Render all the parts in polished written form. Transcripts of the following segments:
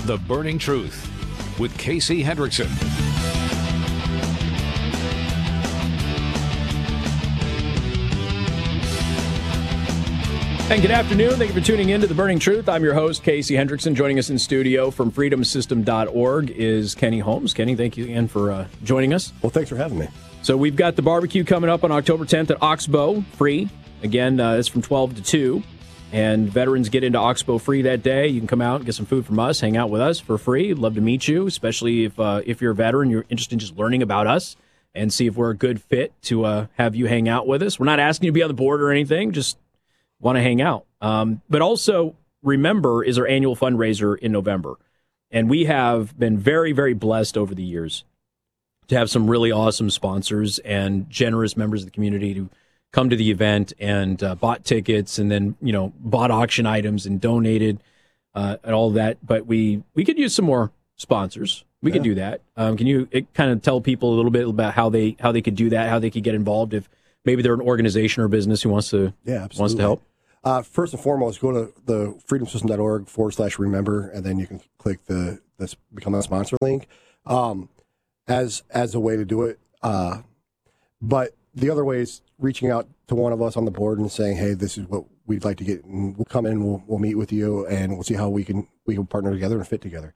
The Burning Truth with Casey Hendrickson. And good afternoon. Thank you for tuning in to The Burning Truth. I'm your host, Casey Hendrickson. Joining us in studio from freedomsystem.org is Kenny Holmes. Kenny, thank you again for joining us. Well, thanks for having me. So we've got the barbecue coming up on October 10th at Oxbow, free. Again, it's from 12 to 2. And veterans get into Oxbow free that day. You can come out and get some food from us, hang out with us for free. Love to meet you, especially if you're a veteran, you're interested in just learning about us and see if we're a good fit to have you hang out with us. We're not asking you to be on the board or anything, just want to hang out. But also, Remember is our annual fundraiser in November. And we have been very, very blessed over the years to have some really awesome sponsors and generous members of the community to come to the event and bought tickets and then, bought auction items and donated and all that. But we could use some more sponsors. We could do that. Can you kind of tell people a little bit about how they could do that, how they could get involved if maybe they're an organization or business who wants to help? First and foremost, go to the freedomsystem.org/remember, and then you can click the become a sponsor link as a way to do it. But the other way is reaching out to one of us on the board and saying, "Hey, this is what we'd like to get, and we'll come in, we'll meet with you, and we'll see how we can partner together and fit together."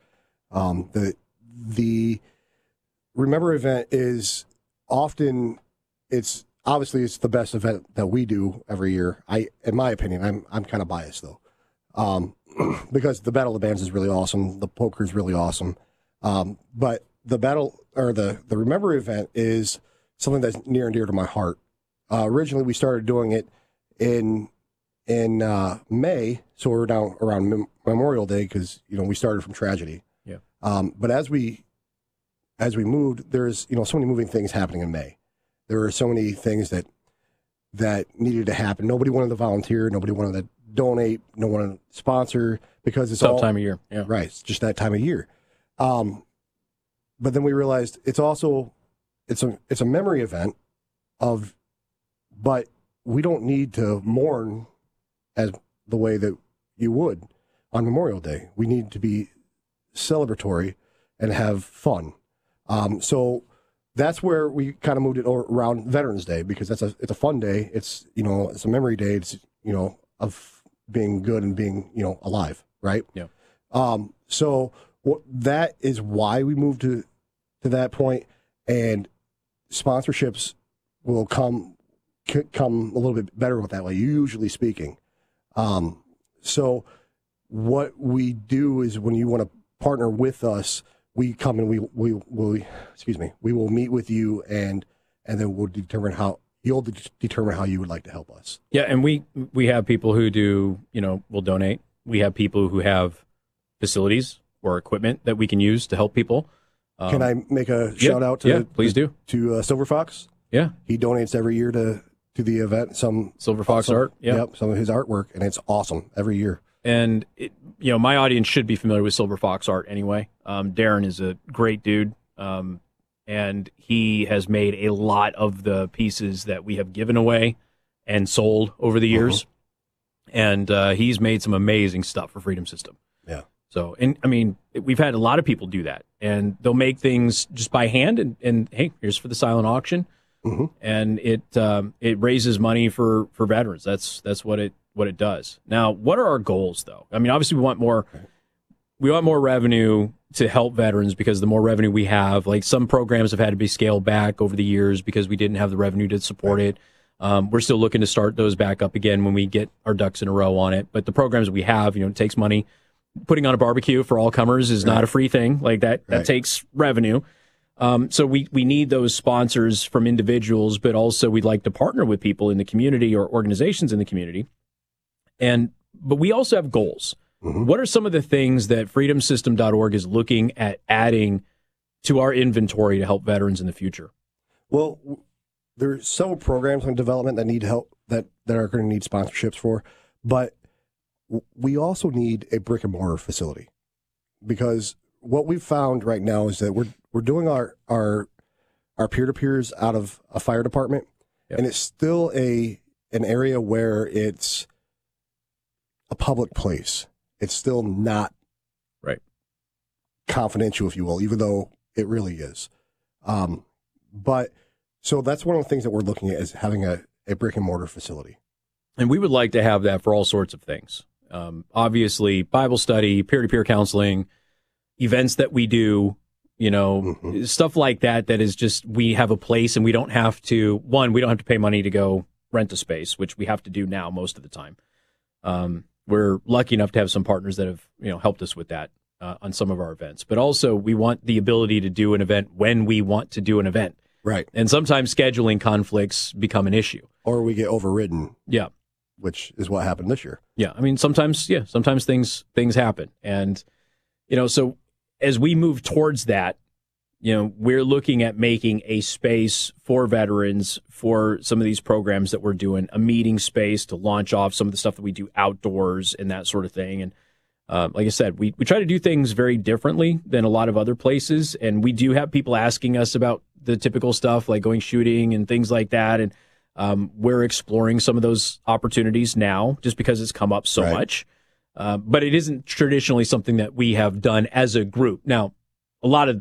The Remember event is often it's the best event that we do every year. In my opinion, I'm kind of biased though, because the Battle of the Bands is really awesome. The poker is really awesome. But the Remember event is something that's near and dear to my heart. Originally, we started doing it in May, so we're now around Memorial Day because we started from tragedy. Yeah. But as we moved, there's so many moving things happening in May. There were so many things that needed to happen. Nobody wanted to volunteer. Nobody wanted to donate. No one wanted to sponsor because it's all time of year. Yeah. Right. It's just that time of year. But then we realized it's a memory event but we don't need to mourn as the way that you would on Memorial Day. We need to be celebratory and have fun. So that's where we kind of moved it around Veterans Day because it's a fun day. It's it's a memory day. It's of being good and being alive, right? Yeah. So that is why we moved to that point, and sponsorships will come a little bit better with that way, usually speaking. So what we do is when you want to partner with us, we come and we will meet with you and then we'll determine how you would like to help us. Yeah, and we have people who do, will donate. We have people who have facilities or equipment that we can use to help people. Can I make a shout out to? Yeah, please do. To Silver Fox. Yeah, he donates every year to the event. Some Silver Fox art. Yeah. Yep, some of his artwork, and it's awesome every year. And my audience should be familiar with Silver Fox art anyway. Darren is a great dude, and he has made a lot of the pieces that we have given away and sold over the years. And he's made some amazing stuff for Freedom System. Yeah. So, and I mean, we've had a lot of people do that, and they'll make things just by hand. And hey, here's for the silent auction, and it raises money for veterans. That's what it does. Now, what are our goals, though? I mean, obviously, we want more revenue to help veterans because the more revenue we have, like some programs have had to be scaled back over the years because we didn't have the revenue to support it. We're still looking to start those back up again when we get our ducks in a row on it. But the programs we have, it takes money. Putting on a barbecue for all comers is not a free thing like that. That takes revenue. So we need those sponsors from individuals, but also we'd like to partner with people in the community or organizations in the community. But we also have goals. What are some of the things that freedomsystem.org is looking at adding to our inventory to help veterans in the future? Well, there's several programs in development that need help that are going to need sponsorships for, but we also need a brick and mortar facility because what we've found right now is that we're doing our peer-to-peers out of a fire department, and it's still an area where it's a public place. It's still not confidential, if you will, even though it really is. But so that's one of the things that we're looking at is having a brick and mortar facility. And we would like to have that for all sorts of things. Obviously, Bible study, peer-to-peer counseling, events that we do, stuff like that is just, we have a place and we don't have to pay money to go rent a space, which we have to do now most of the time. We're lucky enough to have some partners that have, helped us with that on some of our events. But also, we want the ability to do an event when we want to do an event. Right. And sometimes scheduling conflicts become an issue. Or we get overridden. Yeah. Which is what happened this year. Yeah. I mean, sometimes things happen. And, so as we move towards that, we're looking at making a space for veterans for some of these programs that we're doing, a meeting space to launch off some of the stuff that we do outdoors and that sort of thing. And like I said, we try to do things very differently than a lot of other places. And we do have people asking us about the typical stuff like going shooting and things like that. And we're exploring some of those opportunities now just because it's come up so much. But it isn't traditionally something that we have done as a group. Now, a lot of